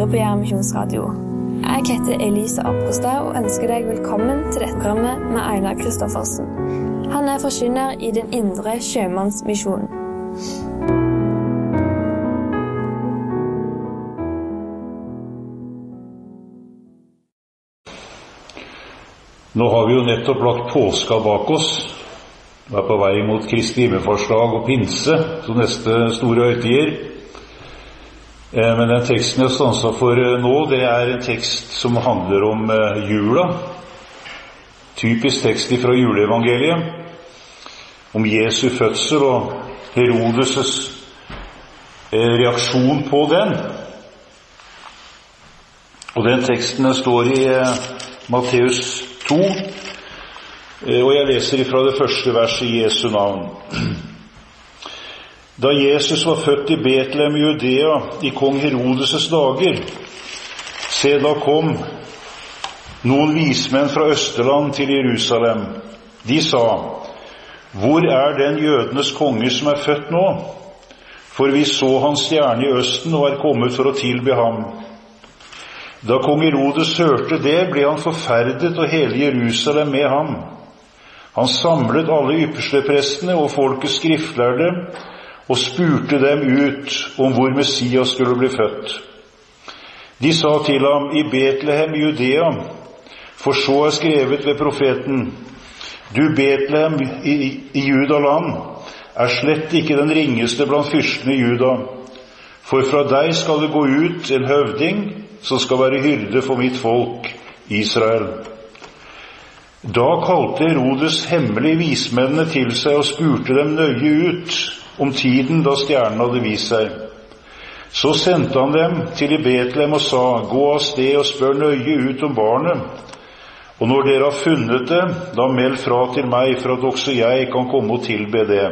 hører på Jæren Misjonsradio. Jeg heter Elise Apostad og ønsker deg velkommen til dette programmet med Einar Kristoffersen. Han forkynner i den indre sjømannsmisjonen. Nå har vi jo nettopp lagt påska bak oss. Vi på vei mot Kristi himmelfartsdag og pinse, som neste store høytider. Men den teksten jeg stanser for nå, det en tekst som handler om jula. Typisk tekst fra juleevangeliet, om Jesu fødsel og Herodes' reaksjon på den. Og den teksten står i Matteus 2, og jeg leser fra det første verset i Jesu navn. Da Jesus var født i Betlehem i Judea i kong Herodes' dager, se da kom noen vismenn fra Østerland til Jerusalem. De sa, hvor den jødenes konge som født nå? For vi så hans stjerne i østen og kommet for å tilbe ham. Da kong Herodes hørte det, ble han forferdet og hele Jerusalem med ham. Han samlet alle yppersteprestene og folkets skriftlærde og spurte dem ut om hvor Messias skulle bli født. De sa til ham, i Betlehem i Judea, for så skrevet ved profeten, du Betlehem i Judaland slett ikke den ringeste blant fyrstene i Juda, for fra deg skal det gå ut en høvding som skal være hyrde for mitt folk, Israel. Da kalte Herodes hemmelig vismennene til seg og spurte dem nøye ut om tiden da stjernen hadde vist seg. Så sendte han dem til i Betlehem og sa, gå av sted og spør nøye ut om barnet, og når dere har funnet det, da meld fra til meg, for at også jeg kan komme og tilbe det.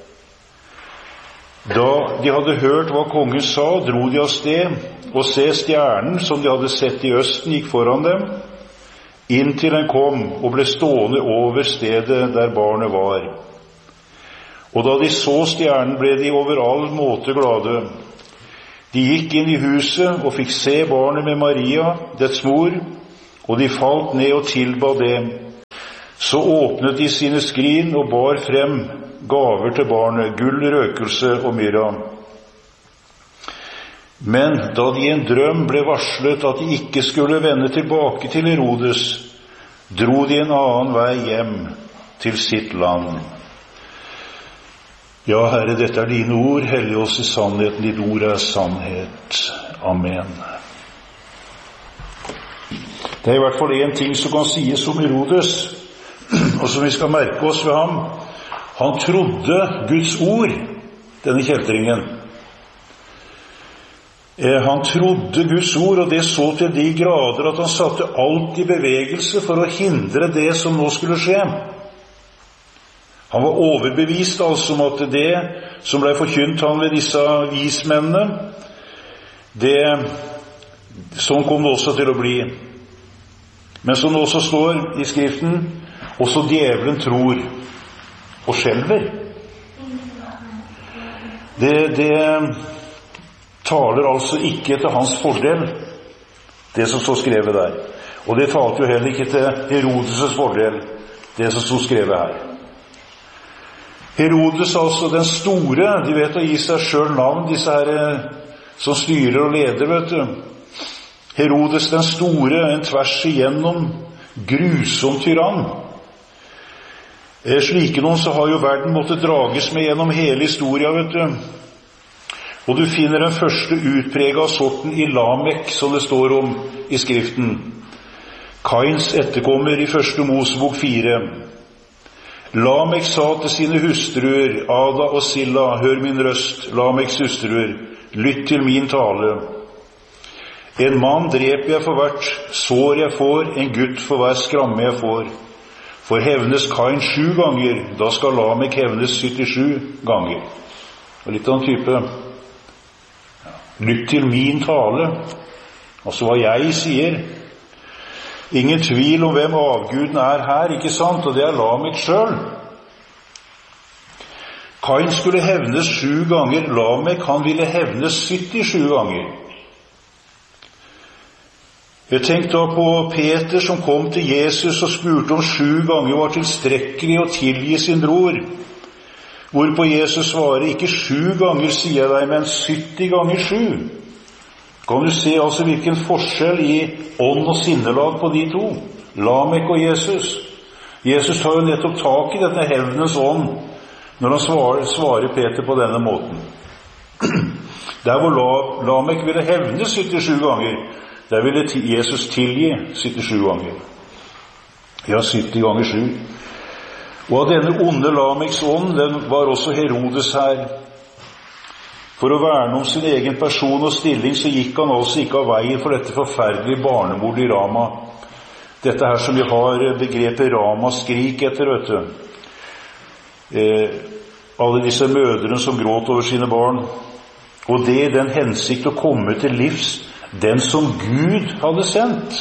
Da de hadde hørt hva kongen sa, dro de av sted, og se stjernen som de hadde sett i østen gikk foran dem, inntil den kom og ble stående over stedet der barnet var. Og da de så stjernen, ble de over all måte glade. De gikk inn i huset og fikk se barnet med Maria, dets mor, og de falt ned og tilba det. Så åpnet de sine skrin og bar frem gaver til barnet, gull, røkelse og myrra. Men da de i en drøm ble varslet at de ikke skulle vende tilbake til Herodes, dro de en annen vei hjem til sitt land. Ja, Herre, dette dine ord, hellig oss i sannheten, ditt ord sannhet. Amen. Det i hvert fall en ting som kan sies om Herodes, og som vi skal merke oss ved ham. Han trodde Guds ord, denne kjeltringen. Han trodde Guds ord, og det så til de grader at han satte alt i bevegelse for å hindre det som nå skulle skje. Han var overbevist altså om at det som ble forkynt han ved disse vismennene, sånn kom det også til å bli. Men som det også står i Skriften, også djevelen tror og skjelver. Det taler altså ikke til hans fordel, det som står skrevet der. Og det talte jo heller ikke til Herodes' fordel, det som står skrevet her. Herodes, altså den store, de vet å gi seg selv navn, disse her som styrer og leder, vet du. Herodes den store, en tvers igjennom grusom tyrann. Slike noen så har jo verden måttet drages med gjennom hele historia, vet du. Og du finner den første utpreget av sorten i Lamek, som det står om i Skriften. Kains etterkommer i første Mosebok 4. Lamek sa til sine hustruer, Ada og Silla, hør min røst, Lameks hustruer, lytt til min tale. En mann dreper jeg for hvert sår jeg får, en gutt for hver skramme jeg får. For hevnes Kain 7 ganger, da skal Lamek hevnes 77 ganger. Og litt av en type, lytt til min tale, altså hva jeg sier. Ingen tvil om hvem avguden her, ikke sant? Og det Lamek selv. Kain skulle hevnes 7 ganger, Lamek han ville hevnes 77 ganger. Tenk da på Peter som kom til Jesus og spurte om 7 ganger var tilstrekkelig å tilgi sin bror. Hvorpå Jesus svarer, ikke 7 ganger sier jeg deg, men 70 ganger 7. Kan du se altså hvilken forskjell i ånd og sinnelag på de to? Lamek og Jesus. Jesus tar jo nettopp tak i denne hevnens ånd når han svarer Peter på denne måten. Der hvor Lamek ville hevne 77 ganger, der ville Jesus tilgi 77 ganger. Ja, 70 ganger 7. Og av denne onde Lameks ånd, den var også Herodes her. For å verne om sin egen person og stilling, så gikk han altså ikke av veien for dette forferdelige barnemord i Rama. Dette her som vi har begrepet Rama-skrik etter, vet du. Alle disse mødrene som gråt over sine barn. Og det i den hensikt å komme til livs den som Gud hadde sendt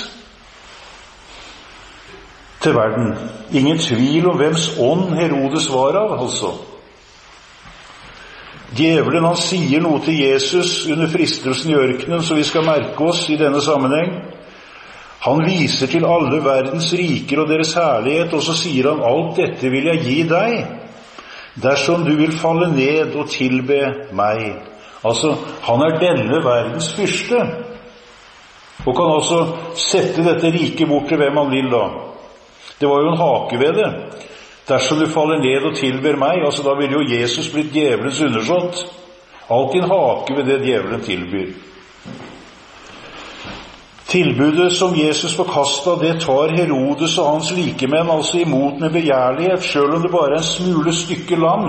til verden. Ingen tvil om hvems ånd Herodes var av, altså. Djevelen, han sier noe til Jesus under fristelsen i ørkenen, så vi skal merke oss i denne sammenheng. Han viser til alle verdens riker og deres herlighet, og så sier han, alt dette vil jeg gi deg, dersom du vil falle ned og tilbe meg. Altså, han er denne verdens fyrste, og kan altså sette dette rike bort til hvem han vil da. Det var jo en hake ved det. Dersom du faller ned og tilber meg, altså da vil jo Jesus blitt djevelens undersått. Alltid en hake ved det djevelen tilbyr. Tilbudet som Jesus forkastet, det tar Herodes og hans likemenn altså imot med begjærlighet, selv om det bare er en smule stykke land.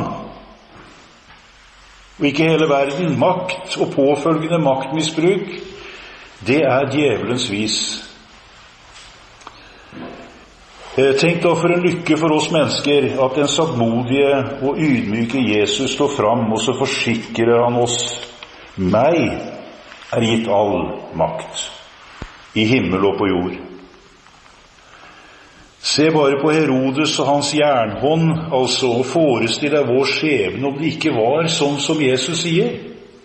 Og ikke hele verden. Makt og påfølgende maktmisbruk, det er djevelens vis. Tenk da for en lykke for oss mennesker at den saktmodige og ydmyke Jesus står fram, og så forsikrer han oss, meg er gitt all makt i himmel og på jord. Se bare på Herodes og hans jernhånd, altså, og forestill deg vår skjebne om det ikke var sånn som Jesus sier.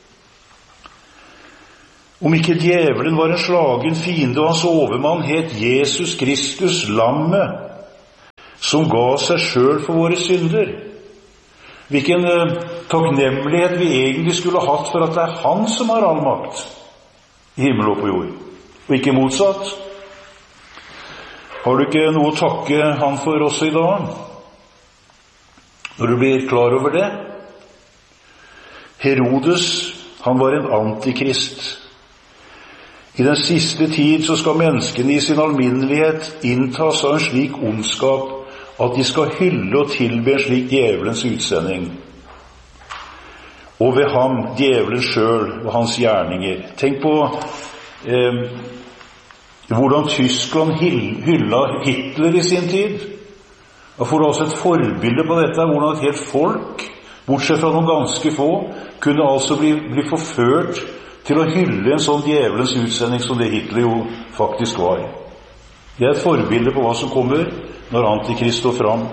Om ikke djevelen var en slagen fiende, og hans overmann het Jesus Kristus, lammet, som ga seg selv for våre synder. Hvilken takknemlighet vi egentlig skulle hatt for at det er han som har all makt i himmel og på jord, og ikke motsatt. Har du ikke noe å takke han for også i dag, når du blir klar over det? Herodes, han var en antikrist. I den siste tid så skal menneskene i sin alminnelighet inntas av en slik ondskap at de skal hylle og tilbe en slik djevelens utsending. Og ved ham, djevelen selv og hans gjerninger. Tenk på hvordan Tyskland hylla Hitler i sin tid. Og får altså et forbilde på dette, hvordan et helt folk, bortsett fra noen ganske få, kunne altså bli forført til å hylle en sånn djevelens utsending som det Hitler jo faktisk var. Det er et forbilde på hva som kommer når Antikrist står fram.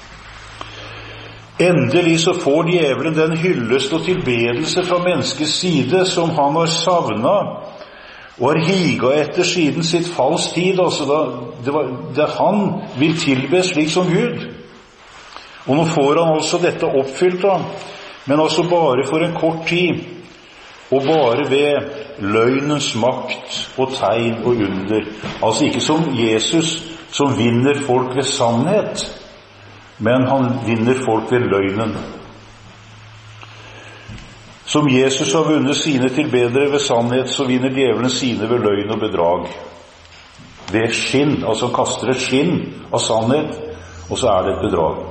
Endelig så får djevelen den hyllest og tilbedelse fra menneskets side som han har savnet og har higet etter siden sitt falls tid. Altså det han vil tilbe slik som Gud. Og nå får han altså dette oppfylt da, men altså bare for en kort tid, og bare ved løgnens makt og tegn og under. Altså ikke som Jesus som vinner folk ved sannhet, men han vinner folk ved løgnen. Som Jesus har vunnet sine tilbedere ved sannhet, så vinner djevelen sine ved løgn og bedrag. Ved skinn, altså han kaster et skinn av sannhet, og så er det et bedrag.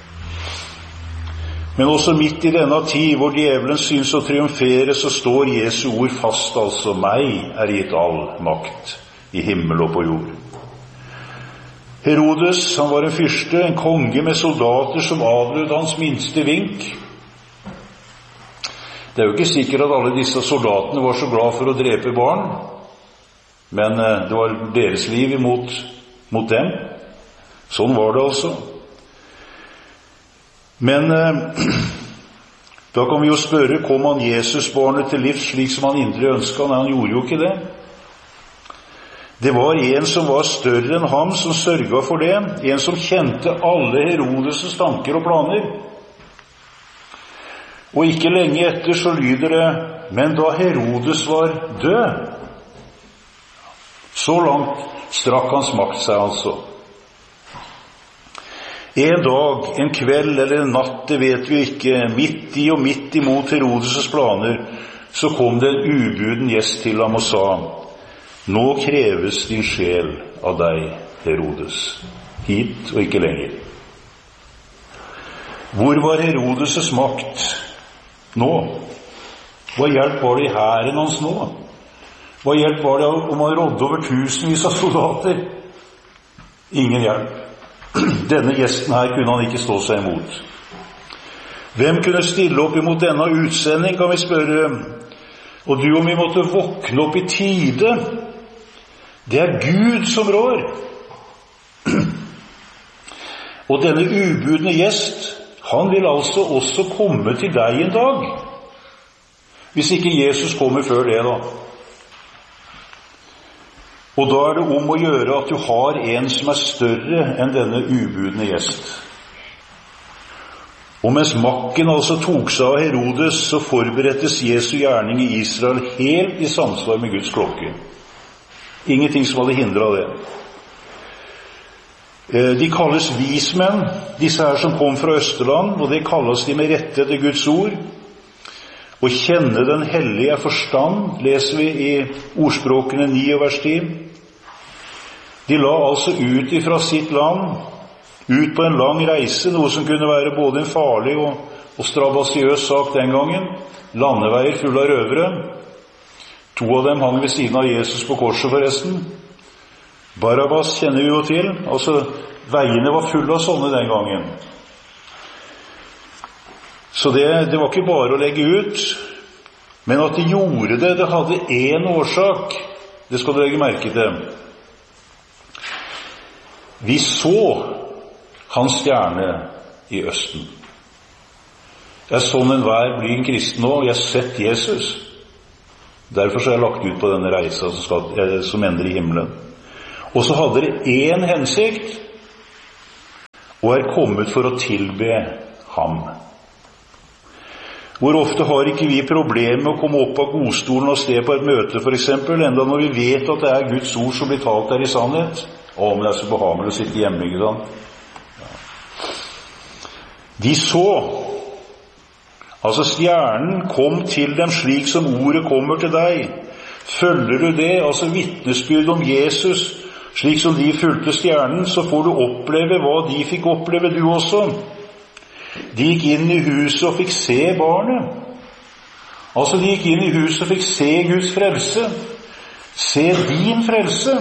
Men også midt i denne tid, hvor djevelen synes å triumfere, så står Jesu ord fast, altså meg er gitt all makt i himmel og på jord. Herodes, han var en fyrste, en konge med soldater som adlød hans minste vink. Det er jo ikke sikkert at alle disse soldatene var så glad for å drepe barn, men det var deres liv mot dem. Sånn var det altså. Men da kan vi jo spørre, kom han Jesusbarnet til livs slik som han indre ønsket? Nei, han gjorde jo ikke det. Det var en som var større enn ham som sørget for det, en som kjente alle Herodes' tanker og planer. Og ikke lenge etter så lyder det, men da Herodes var død. Så langt strakk hans makt seg altså. En dag, en kveld eller en natt, det vet vi ikke, midt i og midt imot Herodes' planer, så kom det en ubuden gjest til ham og sa, nå kreves din sjel av deg, Herodes, hit og ikke lenger. Hvor var Herodes' makt nå? Hva hjelp var det i hæren hans nå? Hva hjelp var det om han rådde over tusenvis av soldater? Ingen hjelp. Denne gjesten her kunne han ikke stå seg imot. Hvem kunne stille opp imot denne utsending, kan vi spørre. Og du, om vi måtte våkne opp i tide, det er Gud som rår. Og denne ubudne gjest, han vil altså også komme til deg en dag. Hvis ikke Jesus kommer før det da. Og da er det om å gjøre at du har en som er større enn denne ubudne gjest. Og mens makken altså tok seg av Herodes, så forberettes Jesu gjerning i Israel helt i samsvar med Guds klokke. Ingenting som hadde hindret det. De kalles vismenn, disse her som kom fra Østerland, og det kalles de med rette til Guds ord. Å kjenne den hellige forstand, leser vi i ordspråkene 9 og vers 10. De la altså ut ifra sitt land, ut på en lang reise, noe som kunne være både en farlig og strabasiøs sak den gangen. Landeveier fulle av røvere. 2 av dem hang ved siden av Jesus på korset forresten. Barabbas kjenner vi jo til, altså veiene var fulle av sånne den gangen. Så det var ikke bare å legge ut, men at de gjorde det, det hadde en årsak. Det skal du legge merke til. Vi så hans stjerne i østen. Jeg så enhver bli en kristen nå, jeg har sett Jesus. Derfor så har jeg lagt ut på denne reisa som ender i himmelen. Og så hadde det en hensikt, og er kommet for å tilbe ham. Hvor ofte har ikke vi problemer med å komme opp av godstolen og sted på et møte for eksempel, enda når vi vet at det er Guds ord som blir talt der i sannhet. Men det er så behamelig å sitte hjemme, ikke sant? De så, altså stjernen kom til dem slik som ordet kommer til deg. Følger du det, altså vitnesbyrd om Jesus, slik som de fulgte stjernen, så får du oppleve hva de fikk oppleve, du også. De gikk inn i huset og fikk se barnet. Altså de gikk inn i huset og fikk se Guds frelse. Se din frelse.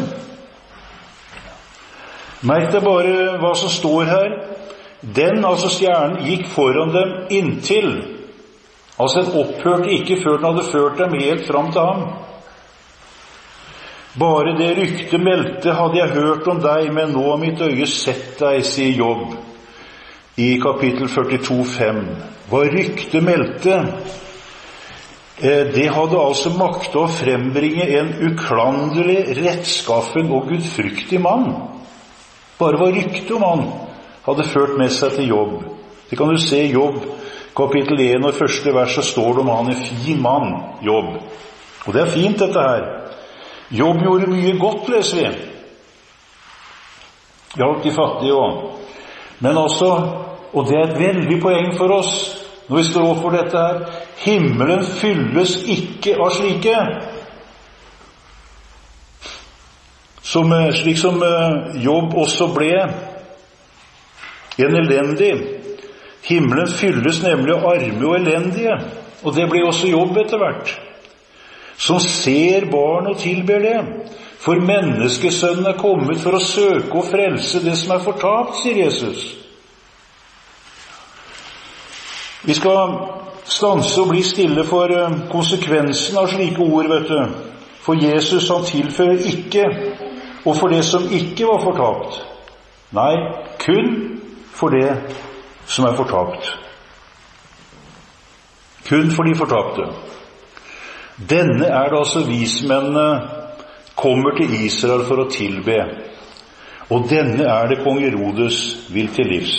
Merk deg bare hva som står her. Den, altså stjernen, gikk foran dem inntil. Altså den opphørte ikke før den hadde ført dem helt fram til ham. Bare det rykte meldte hadde jeg hørt om deg, men nå har mitt øye sett deg, sier Jobb i kapittel 42:5. Hva rykte meldte, det hadde altså maktet å frembringe en uklanderlig, rettskaffen og gudfryktig mann. Bare hva rykte om han hadde ført med seg til Jobb. Det kan du se i Jobb, kapittel 1 og første vers, så står det om han en fin mann, Jobb. Og det er fint dette her. Jobb gjorde mye godt, leser vi. Hjalp de fattige også. Men altså, og det er et veldig poeng for oss, når vi står overfor dette her, himmelen fylles ikke av slike. Slik som Jobb også ble en elendig. Himmelen fylles nemlig av arme og elendige, og det ble også Jobb etter hvert. Som ser barn og tilber det. For menneskesønnen er kommet for å søke og frelse det som er fortapt, sier Jesus. Vi skal stanse og bli stille for konsekvensen av slike ord, vet du. For Jesus han tilfører ikke, og for det som ikke var fortapt. Nei, kun for det som er fortapt. Kun for de fortapte. Denne er det altså vismennene kommer til Israel for å tilbe, og denne det kong Herodes vil til livs.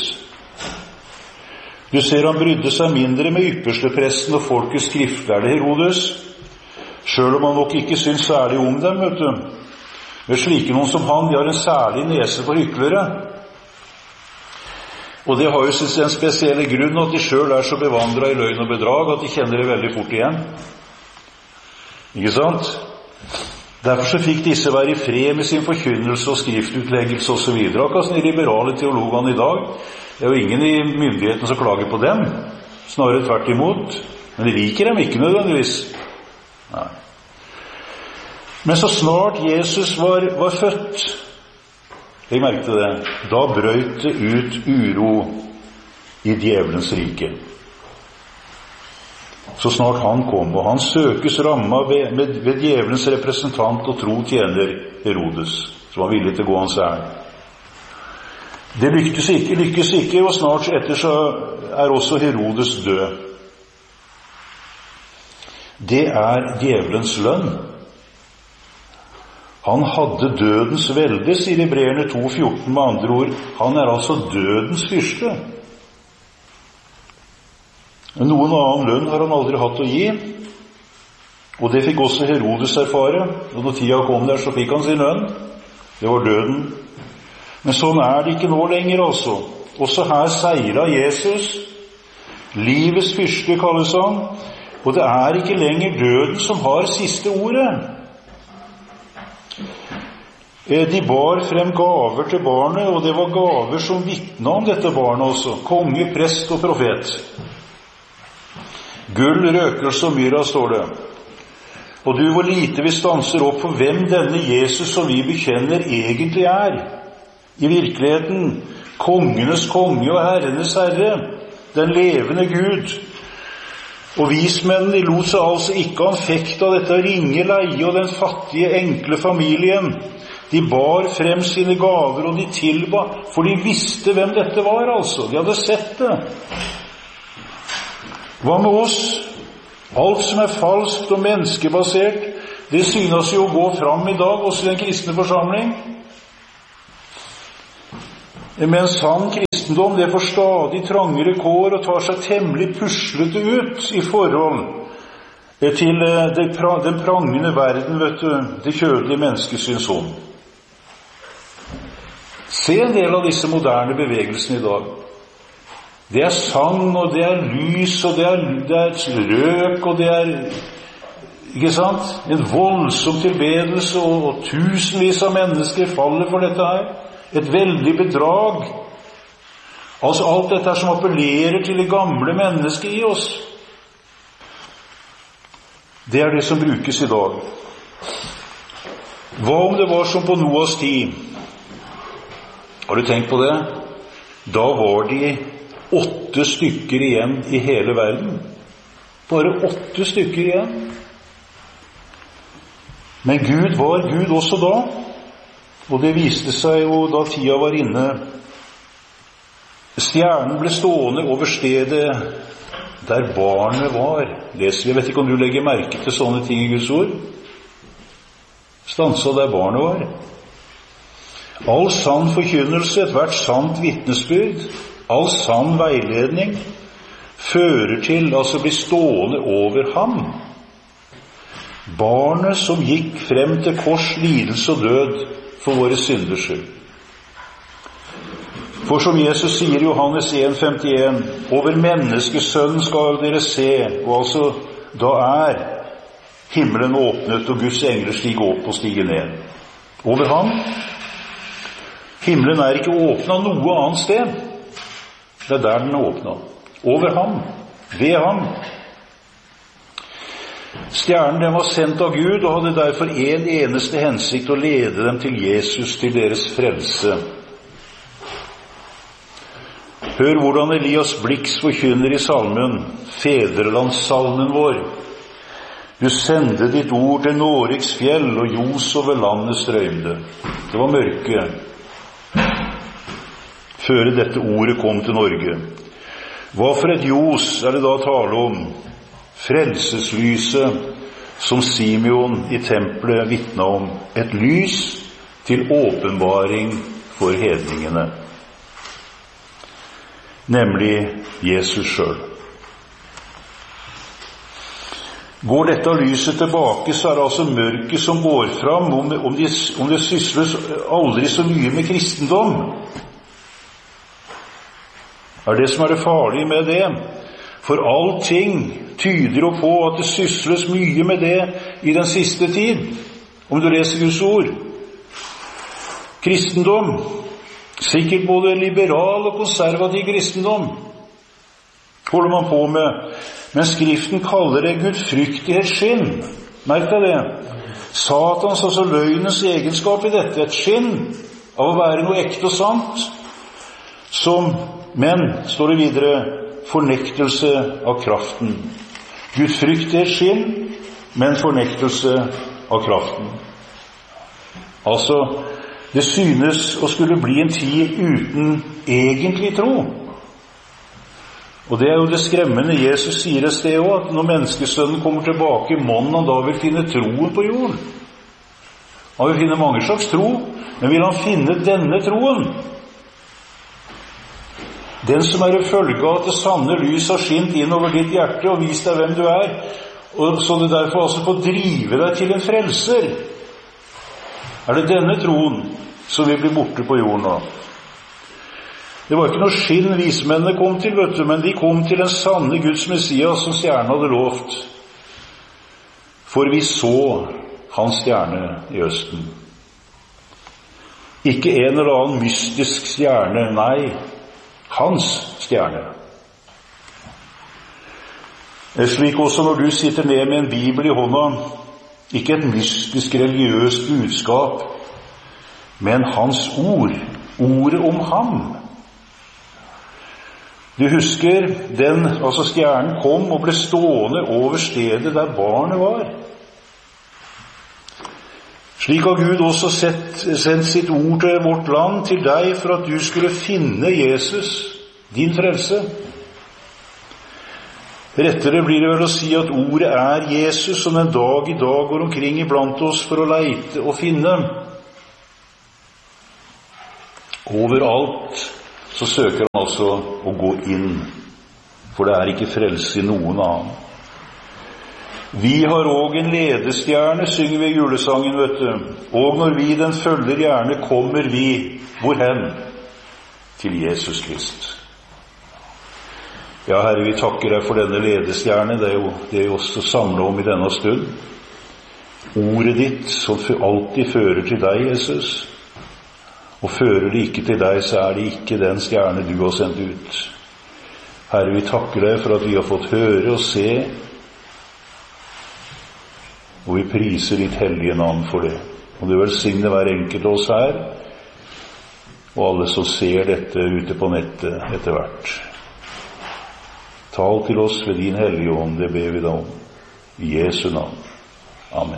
Du ser han brydde seg mindre med ypperstepresten og folkets skriftlærde Herodes, selv om han nok ikke synes særlig om dem, vet du. Men slike noen som han, de har en særlig nese for hyklere. Og det har jo en spesielle grunn at de selv så bevandret i løgn og bedrag, at de kjenner det veldig fort igjen. Ikke sant? Derfor så fikk disse være i fred med sin forkynnelse og skriftutleggelse og så videre. Akkurat som de liberale teologene i dag, det jo ingen i myndigheten som klager på dem, snarere tvert imot. Men de liker dem ikke nødvendigvis. Nei. Men så snart Jesus var født, jeg merkte det, da brøt det ut uro i djevelens rike. Så snart han kom, og han søkes rammet ved djevelens representant og tro tjener Herodes, som var villig til å gå hans ærend. Det lykkes ikke, og snart etter så også Herodes død. Det djevelens lønn. Han hadde dødens velde, sier Hebreerne 2,14 med andre ord. Han altså dødens fyrste. Noen annen lønn har han aldri hatt å gi, og det fikk også Herodes erfare. Og når tida kom der, så fikk han sin lønn. Det var døden. Men sånn det ikke nå lenger, altså. Også her seiret Jesus. Livets fyrste kalles han, og det ikke lenger døden som har siste ordet. De bar frem gaver til barnet, og det var gaver som vitnet om dette barnet også. Konge, prest og profet. Gull, røkelse og myra, står det. Og du, hvor lite vi stanser opp for hvem denne Jesus som vi bekjenner egentlig I virkeligheten, kongenes konge og herrenes herre, den levende Gud. Og vismennene lot seg altså ikke anfekte av dette ringe leie og den fattige, enkle familien. De bar frem sine gaver, og de tilba, for de visste hvem dette var, altså. De hadde sett det. Hva med oss? Alt som falskt og menneskebasert, det synes jo å gå fram i dag, også i den kristne forsamling. Men sann kristendom, det får stadig trangere kår og tar seg temmelig puslete ut i forhold til den prangende verden, vet du, det kjødelige menneskesyns om. Se en del av disse moderne bevegelsene i dag. Det sang, og det lys, og det røk, og det ikke sant? En voldsom tilbedelse, og tusenvis av mennesker faller for dette her. Et veldig bedrag. Altså alt dette som appellerer til det gamle mennesket i oss. Det det som brukes i dag. Hva om det var som på Noas tid? Har du tenkt på det? Da var de 8 stykker igjen i hele verden. Bare 8 stykker igjen. Men Gud var Gud også da, og det viste seg jo da tida var inne. Stjernen ble stående over stedet der barnet var. Leser vi, vet ikke om du legger merke til sånne ting i Guds ord. Stansa der barnet var. All sann forkynnelse, et hvert sant vitnesbyrd, all sann veiledning fører til altså bli stående over ham. Barnet som gikk frem til kors, lidelse og død for våre synders skyld. For som Jesus sier i Johannes 1,51, over menneskesønnen skal dere se, og altså da himmelen åpnet og Guds engler stiger opp og stiger ned. Over ham. Himmelen ikke åpnet noe annet sted. Det der den åpnet. Over ham. Ved ham. Stjernen den var sendt av Gud og hadde derfor en eneste hensikt å lede dem til Jesus, til deres frelse. Hør hvordan Elias Blix forkynner i salmen, fedrelandssalmen vår. Du sendte ditt ord til Nåriks fjell, og ljos over landet strømde. Det var mørke. Før dette ordet kom til Norge. Hva for et ljos det da tale om? Frelseslyset som Simeon i tempelet vitnet om, et lys til åpenbaring for hedningene, nemlig Jesus selv. Går dette lyset tilbake, så det altså mørket som går fram, om det sysles aldri så mye med kristendom. Det som det farlige med det. For allting tyder jo på at det sysles mye med det i den siste tid, om du leser Guds ord. Kristendom, sikkert både liberal og konservativ kristendom, holder man på med. Men Skriften kaller det gudfryktighetsskinn. Merk deg det. Satans, altså løgnens egenskap i dette, et skinn av å være noe ekte og sant, men, står det videre, fornektelse av kraften. Gudfryktighetsskinn, men fornektelse av kraften. Altså, det synes å skulle bli en tid uten egentlig tro. Og det jo det skremmende. Jesus sier et sted også, at når menneskesønnen kommer tilbake i månen, han da vil finne troen på jorden. Han vil finne mange slags tro, men vil han finne denne troen? Den som i følge av at det sanne lys har skint inn over ditt hjerte og vist deg hvem du og så det derfor altså får drive deg til en frelser. Det denne troen som vil bli borte på jorden nå? Det var ikke noe skinn vismennene kom til, men de kom til den sanne Guds Messias som stjernen hadde lovt. For vi så hans stjerne i østen. Ikke en eller annen mystisk stjerne, nei, hans stjerne. Slik også når du sitter ned med en bibel i hånda, ikke et mystisk religiøst budskap, men hans ord, ordet om ham. Du husker, altså stjernen kom og ble stående over stedet der barnet var. Slik har Gud også sendt sitt ord til vårt land, til deg, for at du skulle finne Jesus, din frelse. Rettere blir det vel å si at ordet Jesus, som en dag i dag går omkring iblant oss for å leite og finne. Overalt så søker han altså å gå inn, for det ikke frelse i noen annen. Vi har også en ledestjerne, synger vi i julesangen, vet du. Og når vi den følger gjerne, kommer vi, hvorhen? Til Jesus Krist. Ja, Herre, vi takker deg for denne ledestjerne, det jo det vi også samler om i denne stund. Ordet ditt, som alltid fører til deg, Jesus. Og fører det ikke til deg, så det ikke den stjerne du har sendt ut. Herre, vi takker deg for at vi har fått høre og se, og vi priser ditt hellige navn for det. Og du velsigne hver enkelt av oss her, og alle som ser dette ute på nettet etter hvert. Tal til oss ved din hellige ånd, det ber vi da om. I Jesu navn. Amen.